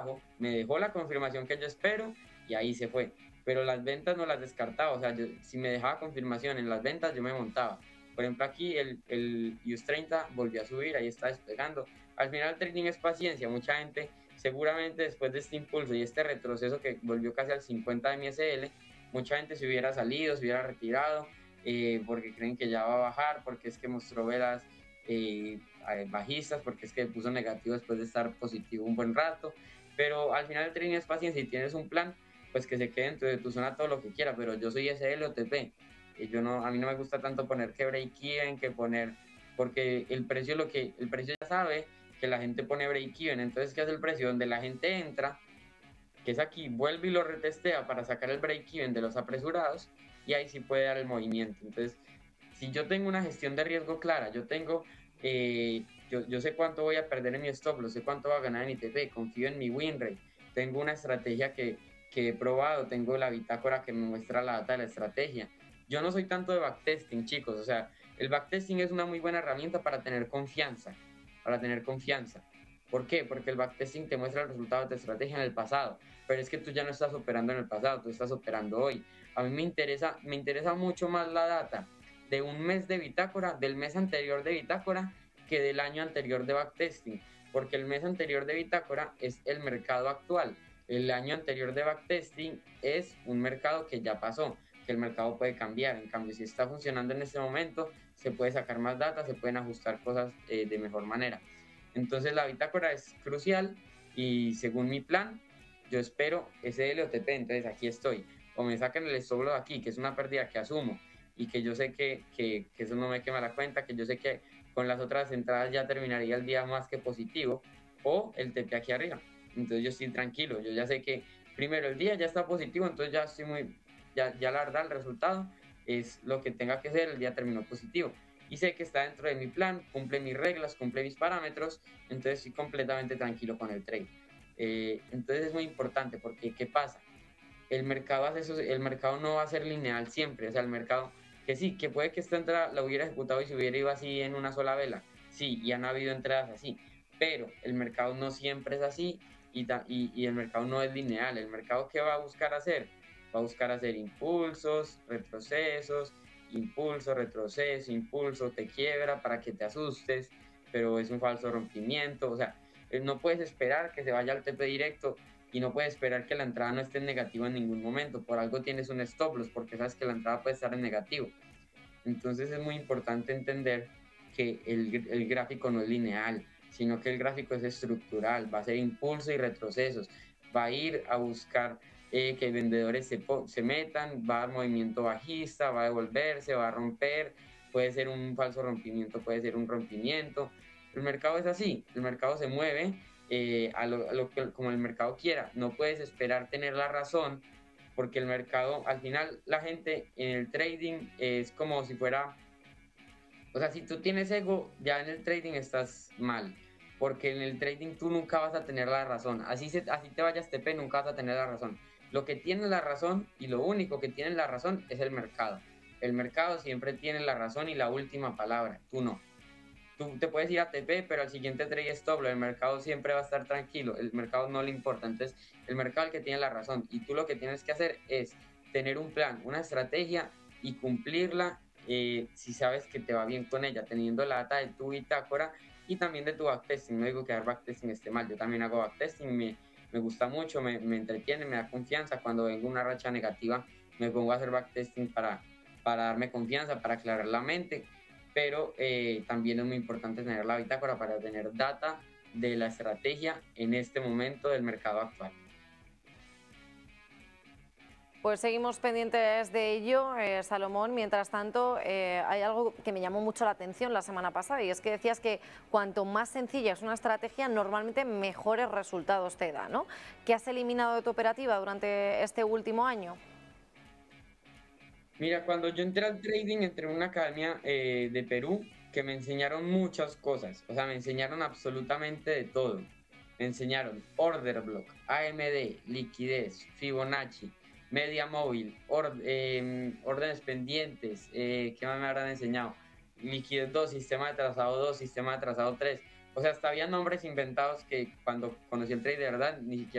abajo, me dejó la confirmación que yo espero y ahí se fue. Pero las ventas no las descartaba, o sea, si me dejaba confirmación en las ventas, yo me montaba. Por ejemplo, aquí el US 30 volvió a subir, ahí está despegando. Al final el trading es paciencia, mucha gente seguramente después de este impulso y este retroceso que volvió casi al 50 de mi SL, mucha gente se hubiera salido, se hubiera retirado, porque creen que ya va a bajar, porque es que mostró velas eh, bajistas, porque es que puso negativo después de estar positivo un buen rato. Pero al final el trading es paciencia y tienes un plan, pues que se quede dentro de tu zona todo lo que quiera. Pero yo soy SL o TP. Yo no, a mí no me gusta tanto poner que break-even, que poner, porque el precio, el precio ya sabe que la gente pone break-even. Entonces, ¿qué hace el precio? Donde la gente entra, que es aquí, vuelve y lo retestea para sacar el break-even de los apresurados y ahí sí puede dar el movimiento. Entonces, si yo tengo una gestión de riesgo clara, yo sé cuánto voy a perder en mi stop, lo sé cuánto voy a ganar en ITP, confío en mi win rate, tengo una estrategia que he probado, tengo la bitácora que me muestra la data de la estrategia. Yo no soy tanto de backtesting, chicos, o sea, el backtesting es una muy buena herramienta para tener confianza, para tener confianza. ¿Por qué? Porque el backtesting te muestra el resultado de tu estrategia en el pasado, pero es que tú ya no estás operando en el pasado, tú estás operando hoy. A mí me interesa mucho más la data de un mes de bitácora, del mes anterior de bitácora, que del año anterior de backtesting, porque el mes anterior de bitácora es el mercado actual, el año anterior de backtesting es un mercado que ya pasó, que el mercado puede cambiar. En cambio, si está funcionando en este momento, se puede sacar más data, se pueden ajustar cosas de mejor manera. Entonces la bitácora es crucial y según mi plan, yo espero ese LOTP, entonces aquí estoy. O me sacan el stop loss aquí, que es una pérdida que asumo y que yo sé que eso no me quema la cuenta, que yo sé que con las otras entradas ya terminaría el día más que positivo, o el TP aquí arriba. Entonces yo estoy tranquilo, yo ya sé que primero el día ya está positivo, entonces ya estoy ya la verdad el resultado es lo que tenga que ser, el día terminó positivo y sé que está dentro de mi plan, cumple mis reglas, cumple mis parámetros, entonces estoy completamente tranquilo con el trade. Entonces es muy importante porque ¿qué pasa? El mercado hace eso, el mercado no va a ser lineal siempre, o sea, el mercado que sí, que puede que esta entrada la hubiera ejecutado y se hubiera ido así en una sola vela, sí, y han habido entradas así, pero el mercado no siempre es así y el mercado no es lineal. El mercado, ¿qué va a buscar hacer? Va a buscar hacer impulsos, retrocesos, impulso, retroceso, impulso, te quiebra para que te asustes, pero es un falso rompimiento, o sea, no puedes esperar que se vaya al TP directo y no puedes esperar que la entrada no esté en negativo en ningún momento. Por algo tienes un stop loss, porque sabes que la entrada puede estar en negativo. Entonces es muy importante entender que el gráfico no es lineal, sino que el gráfico es estructural, va a ser impulso y retrocesos, va a ir a buscar que vendedores se metan, va a dar movimiento bajista, va a devolverse, va a romper, puede ser un falso rompimiento, puede ser un rompimiento. El mercado es así, el mercado se mueve a lo que como el mercado quiera, no puedes esperar tener la razón porque el mercado, al final, la gente en el trading es como si fuera, o sea, si tú tienes ego, ya en el trading estás mal, porque en el trading tú nunca vas a tener la razón, así te vayas TP, nunca vas a tener la razón. Lo que tiene la razón y lo único que tiene la razón es el mercado. El mercado siempre tiene la razón y la última palabra, tú no. Tú te puedes ir a TP, pero al siguiente trade stop, el mercado siempre va a estar tranquilo, el mercado no le importa, entonces el mercado es el que tiene la razón y tú lo que tienes que hacer es tener un plan, una estrategia y cumplirla si sabes que te va bien con ella, teniendo la data de tu bitácora y también de tu backtesting. No digo que dar backtesting esté mal, yo también hago backtesting, me gusta mucho, me entretiene, me da confianza. Cuando vengo una racha negativa me pongo a hacer backtesting para darme confianza, para aclarar la mente, pero también es muy importante tener la bitácora para tener data de la estrategia en este momento del mercado actual. Pues seguimos pendientes de ello, Salomón. Mientras tanto, hay algo que me llamó mucho la atención la semana pasada y es que decías que cuanto más sencilla es una estrategia, normalmente mejores resultados te da, ¿no? ¿Qué has eliminado de tu operativa durante este último año? Mira, cuando yo entré al trading, entré en una academia de Perú que me enseñaron muchas cosas, o sea, me enseñaron absolutamente de todo. Me enseñaron order block, AMD, liquidez, Fibonacci, media móvil, órdenes pendientes, ¿qué más me habrán enseñado? Liquidez 2, sistema de trazado 2, sistema de trazado 3. O sea, hasta había nombres inventados que cuando conocí el trade de verdad ni siquiera